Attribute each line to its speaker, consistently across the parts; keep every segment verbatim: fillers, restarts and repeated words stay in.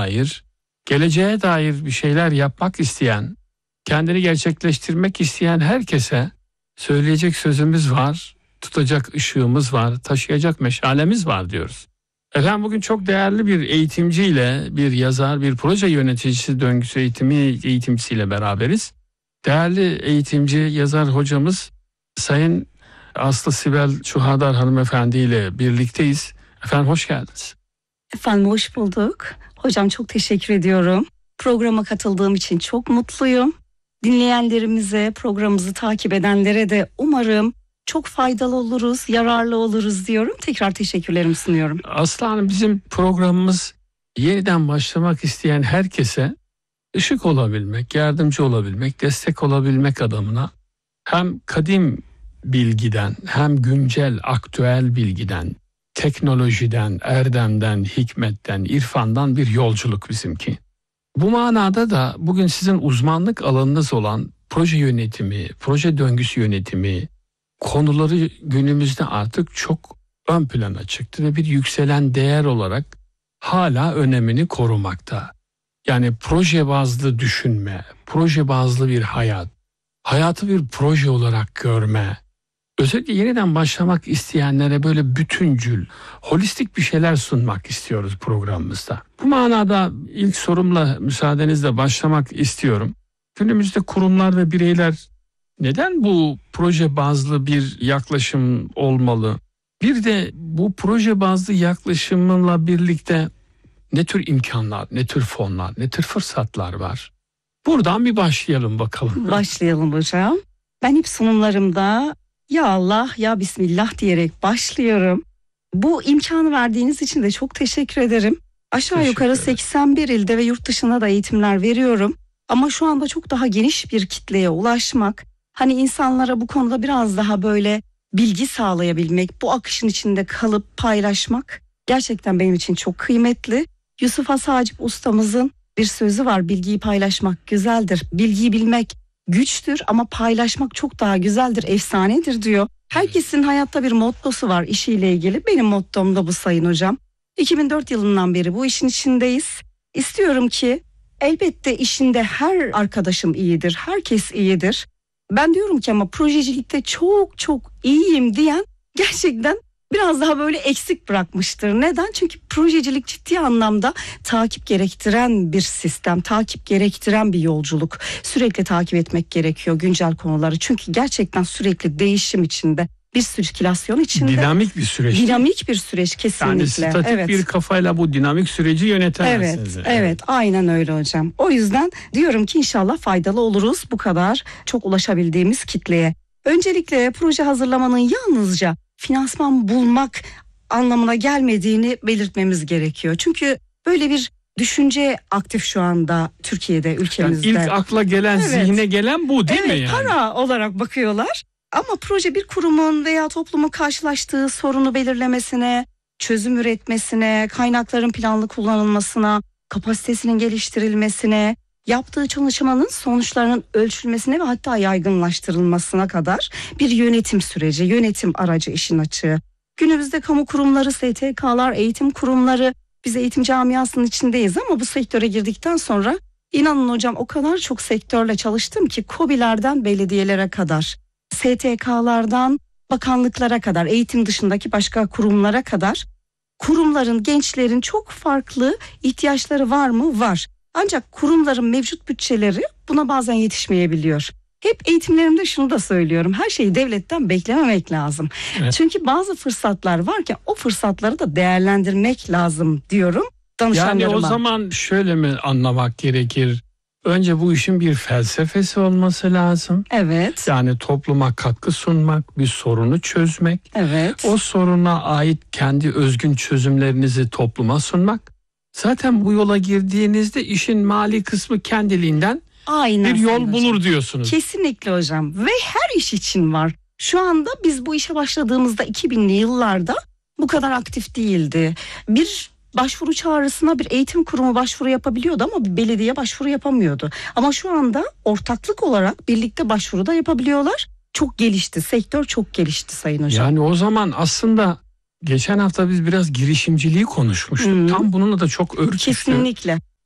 Speaker 1: dair, geleceğe dair bir şeyler yapmak isteyen, kendini gerçekleştirmek isteyen herkese söyleyecek sözümüz var, tutacak ışığımız var, taşıyacak meşalemiz var diyoruz. Efendim bugün çok değerli bir eğitimciyle, bir yazar, bir proje yöneticisi, döngüsü eğitimi eğitimcisiyle beraberiz. Değerli eğitimci, yazar hocamız Sayın Aslı Sibel Çuhadar hanımefendi ile birlikteyiz. Efendim hoş geldiniz.
Speaker 2: Efendim hoş bulduk. Hocam çok teşekkür ediyorum. Programa katıldığım için çok mutluyum. Dinleyenlerimize, programımızı takip edenlere de umarım çok faydalı oluruz, yararlı oluruz diyorum. Tekrar teşekkürlerimi sunuyorum.
Speaker 1: Aslı Hanım, bizim programımız yeniden başlamak isteyen herkese ışık olabilmek, yardımcı olabilmek, destek olabilmek adamına hem kadim bilgiden hem güncel, aktüel bilgiden, teknolojiden, erdemden, hikmetten, irfandan bir yolculuk bizimki. Bu manada da bugün sizin uzmanlık alanınız olan proje yönetimi, proje döngüsü yönetimi konuları günümüzde artık çok ön plana çıktı ve bir yükselen değer olarak hala önemini korumakta. Yani proje bazlı düşünme, proje bazlı bir hayat, hayatı bir proje olarak görme, özellikle yeniden başlamak isteyenlere böyle bütüncül, holistik bir şeyler sunmak istiyoruz programımızda. Bu manada ilk sorumla müsaadenizle başlamak istiyorum. Günümüzde kurumlar ve bireyler neden bu proje bazlı bir yaklaşım olmalı? Bir de bu proje bazlı yaklaşımla birlikte ne tür imkanlar, ne tür fonlar, ne tür fırsatlar var? Buradan bir başlayalım bakalım.
Speaker 2: Başlayalım hocam. Ben hep sunumlarımda ya Allah ya Bismillah diyerek başlıyorum. Bu imkanı verdiğiniz için de çok teşekkür ederim. Aşağı
Speaker 1: Teşekkür
Speaker 2: yukarı
Speaker 1: ederim.
Speaker 2: seksen bir ilde ve yurt dışına da eğitimler veriyorum. Ama şu anda çok daha geniş bir kitleye ulaşmak, hani insanlara bu konuda biraz daha böyle bilgi sağlayabilmek, bu akışın içinde kalıp paylaşmak gerçekten benim için çok kıymetli. Yusuf Asacip ustamızın bir sözü var: bilgiyi paylaşmak güzeldir, bilgiyi bilmek güçtür ama paylaşmak çok daha güzeldir, efsanedir diyor. Herkesin hayatta bir mottosu var işiyle ilgili. Benim mottom da bu sayın hocam. iki bin dört yılından beri bu işin içindeyiz. İstiyorum ki elbette işinde her arkadaşım iyidir, herkes iyidir. Ben diyorum ki ama projecilikte çok çok iyiyim diyen gerçekten biraz daha böyle eksik bırakmıştır. Neden? Çünkü projecilik ciddi anlamda takip gerektiren bir sistem, takip gerektiren bir yolculuk. Sürekli takip etmek gerekiyor güncel konuları. Çünkü gerçekten sürekli değişim içinde, bir sirkülasyon içinde.
Speaker 1: Dinamik bir süreç.
Speaker 2: Dinamik bir süreç kesinlikle.
Speaker 1: Yani statik
Speaker 2: evet.
Speaker 1: bir kafayla bu dinamik süreci yönetemezsiniz.
Speaker 2: Evet, evet, evet, aynen öyle hocam. O yüzden diyorum ki inşallah faydalı oluruz bu kadar çok ulaşabildiğimiz kitleye. Öncelikle proje hazırlamanın yalnızca finansman bulmak anlamına gelmediğini belirtmemiz gerekiyor. Çünkü böyle bir düşünce aktif şu anda Türkiye'de, ülkemizde.
Speaker 1: Yani ilk akla gelen,
Speaker 2: evet.
Speaker 1: zihne gelen bu değil
Speaker 2: evet,
Speaker 1: mi yani?
Speaker 2: Para olarak bakıyorlar. Ama proje bir kurumun veya toplumun karşılaştığı sorunu belirlemesine, çözüm üretmesine, kaynakların planlı kullanılmasına, kapasitesinin geliştirilmesine, yaptığı çalışmanın sonuçlarının ölçülmesine ve hatta yaygınlaştırılmasına kadar bir yönetim süreci, yönetim aracı işin açığı. Günümüzde kamu kurumları, S T K'lar, eğitim kurumları, biz eğitim camiasının içindeyiz ama bu sektöre girdikten sonra inanın hocam o kadar çok sektörle çalıştım ki KOBİ'lerden belediyelere kadar, S T K'lardan bakanlıklara kadar, eğitim dışındaki başka kurumlara kadar kurumların, gençlerin çok farklı ihtiyaçları var mı? Var. Ancak kurumların mevcut bütçeleri buna bazen yetişmeyebiliyor. Hep eğitimlerimde şunu da söylüyorum: her şeyi devletten beklememek lazım. Evet. Çünkü bazı fırsatlar varken o fırsatları da değerlendirmek lazım diyorum danışanlarıma.
Speaker 1: Yani o zaman şöyle mi anlamak gerekir? Önce bu işin bir felsefesi olması lazım.
Speaker 2: Evet.
Speaker 1: Yani topluma katkı sunmak, bir sorunu çözmek.
Speaker 2: Evet.
Speaker 1: O soruna ait kendi özgün çözümlerinizi topluma sunmak. Zaten bu yola girdiğinizde işin mali kısmı kendiliğinden
Speaker 2: Aynen
Speaker 1: bir yol
Speaker 2: hocam.
Speaker 1: bulur diyorsunuz.
Speaker 2: Kesinlikle hocam ve her iş için var. Şu anda biz bu işe başladığımızda iki binli yıllarda bu kadar aktif değildi. Bir başvuru çağrısına bir eğitim kurumu başvuru yapabiliyordu ama bir belediye başvuru yapamıyordu. Ama şu anda ortaklık olarak birlikte başvuru da yapabiliyorlar. Çok gelişti, sektör çok gelişti sayın hocam.
Speaker 1: Yani o zaman aslında geçen hafta biz biraz girişimciliği konuşmuştuk. Hmm. Tam bununla da çok örtüştü.
Speaker 2: Kesinlikle.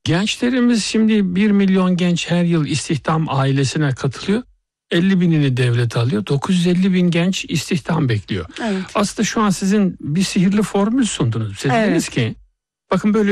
Speaker 1: Gençlerimiz şimdi bir milyon genç her yıl istihdam ailesine katılıyor. elli binini devlet alıyor. dokuz yüz elli bin genç istihdam bekliyor.
Speaker 2: Evet.
Speaker 1: Aslında şu an sizin bir sihirli formül sundunuz. Siz dediniz
Speaker 2: Evet.
Speaker 1: ki bakın böyle